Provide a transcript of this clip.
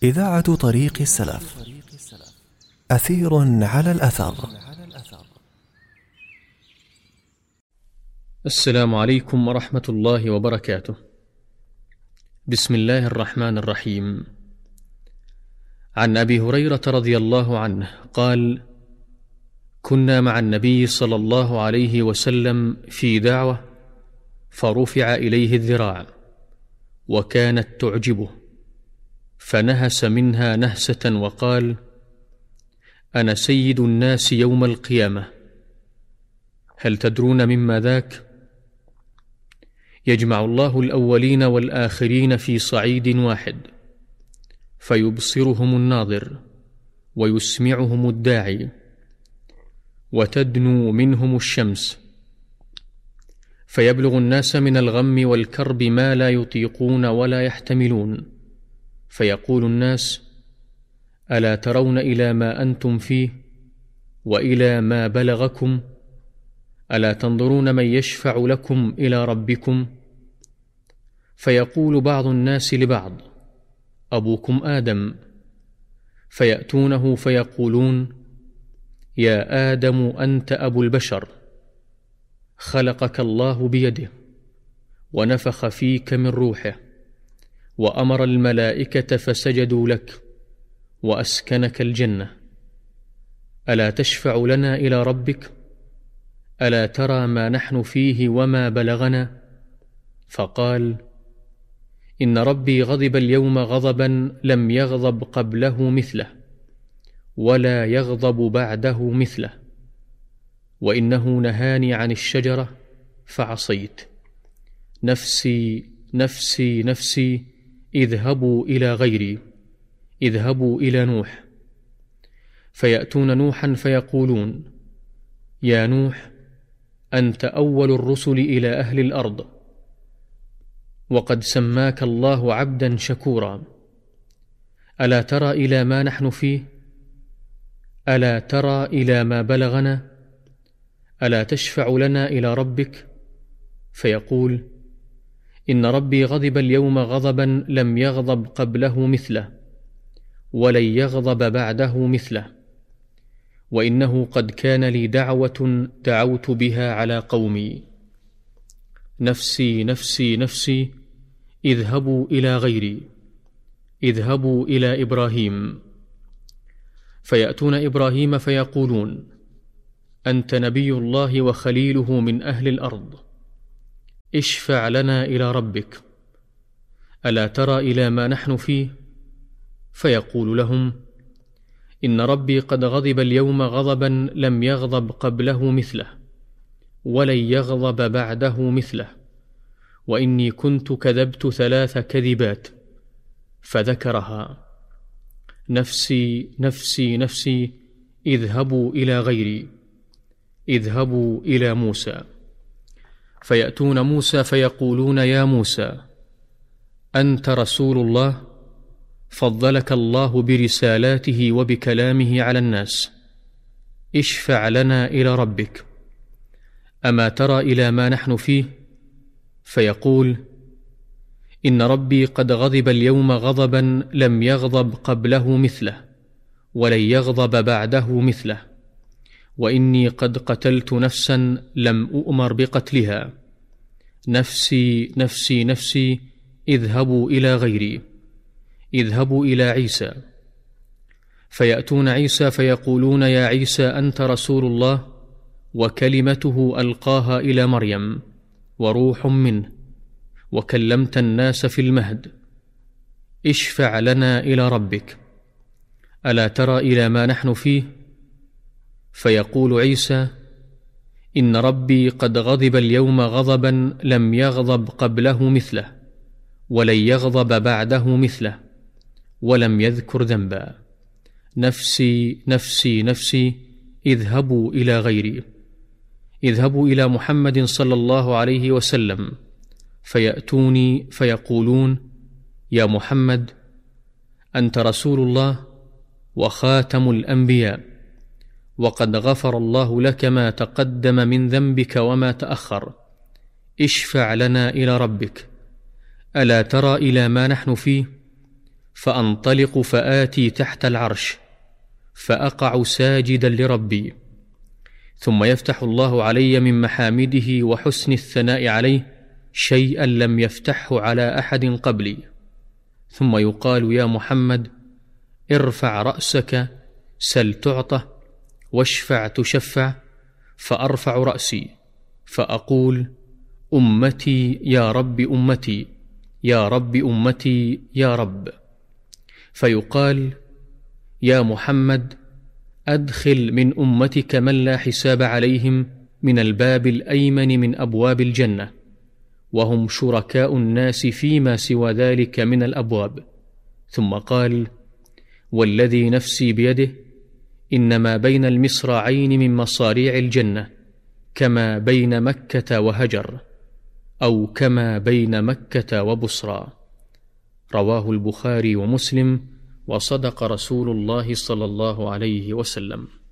إذاعة طريق السلف. أثير على الأثر. السلام عليكم ورحمة الله وبركاته. بسم الله الرحمن الرحيم. عن أبي هريرة رضي الله عنه قال: كنا مع النبي صلى الله عليه وسلم في دعوة، فرفع إليه الذراع وكانت تعجبه، فنهس منها نهسة وقال: أنا سيد الناس يوم القيامة. هل تدرون مما ذاك؟ يجمع الله الأولين والآخرين في صعيد واحد، فيبصرهم الناظر ويسمعهم الداعي، وتدنو منهم الشمس، فيبلغ الناس من الغم والكرب ما لا يطيقون ولا يحتملون، فيقول الناس: ألا ترون إلى ما أنتم فيه وإلى ما بلغكم؟ ألا تنظرون من يشفع لكم إلى ربكم؟ فيقول بعض الناس لبعض: أبوكم آدم. فيأتونه فيقولون: يا آدم أنت أبو البشر، خلقك الله بيده، ونفخ فيك من روحه، وأمر الملائكة فسجدوا لك، وأسكنك الجنة. ألا تشفع لنا إلى ربك؟ ألا ترى ما نحن فيه وما بلغنا؟ فقال: إن ربي غضب اليوم غضبا لم يغضب قبله مثله، ولا يغضب بعده مثله، وإنه نهاني عن الشجرة فعصيت. نفسي نفسي نفسي، اذهبوا إلى غيري، اذهبوا إلى نوح. فيأتون نوحا فيقولون: يا نوح، أنت أول الرسل إلى أهل الأرض، وقد سماك الله عبدا شكورا. ألا ترى إلى ما نحن فيه؟ ألا ترى إلى ما بلغنا؟ ألا تشفع لنا إلى ربك؟ فيقول: إن ربي غضب اليوم غضبا لم يغضب قبله مثله، ولن يغضب بعده مثله، وإنه قد كان لي دعوة دعوت بها على قومي. نفسي نفسي نفسي، اذهبوا إلى غيري، اذهبوا إلى إبراهيم. فيأتون إبراهيم فيقولون: أنت نبي الله وخليله من أهل الأرض، اشفع لنا إلى ربك. ألا ترى إلى ما نحن فيه؟ فيقول لهم: إن ربي قد غضب اليوم غضبا لم يغضب قبله مثله، ولن يغضب بعده مثله، وإني كنت كذبت 3 كذبات. فذكرها. نفسي نفسي نفسي، اذهبوا إلى غيري، اذهبوا إلى موسى. فيأتون موسى فيقولون: يا موسى، أنت رسول الله، فضلك الله برسالاته وبكلامه على الناس، اشفع لنا إلى ربك. أما ترى إلى ما نحن فيه؟ فيقول: إن ربي قد غضب اليوم غضبا لم يغضب قبله مثله، ولن يغضب بعده مثله، وإني قد قتلت نفسا لم أؤمر بقتلها. نفسي نفسي نفسي، اذهبوا إلى غيري، اذهبوا إلى عيسى. فيأتون عيسى فيقولون: يا عيسى، أنت رسول الله، وكلمته ألقاها إلى مريم، وروح منه، وكلمت الناس في المهد، اشفع لنا إلى ربك. ألا ترى إلى ما نحن فيه؟ فيقول عيسى: إن ربي قد غضب اليوم غضبا لم يغضب قبله مثله، ولن يغضب بعده مثله، ولم يذكر ذنبا. نفسي نفسي نفسي، اذهبوا إلى غيري، اذهبوا إلى محمد صلى الله عليه وسلم. فيأتوني فيقولون: يا محمد، أنت رسول الله وخاتم الأنبياء، وقد غفر الله لك ما تقدم من ذنبك وما تأخر، اشفع لنا إلى ربك. ألا ترى إلى ما نحن فيه؟ فأنطلق فآتي تحت العرش فأقع ساجدا لربي، ثم يفتح الله علي من محامده وحسن الثناء عليه شيئا لم يفتحه على أحد قبلي، ثم يقال: يا محمد ارفع رأسك سل تعطى واشفع تشفع، فأرفع رأسي فأقول: أمتي يا رب أمتي، يا رب أمتي يا رب. فيقال: يا محمد أدخل من أمتك من لا حساب عليهم من الباب الأيمن من أبواب الجنة، وهم شركاء الناس فيما سوى ذلك من الأبواب. ثم قال: والذي نفسي بيده إنما بين المصراعين من مصاريع الجنة كما بين مكة وهجر، أو كما بين مكة وبصرى. رواه البخاري ومسلم، وصدق رسول الله صلى الله عليه وسلم.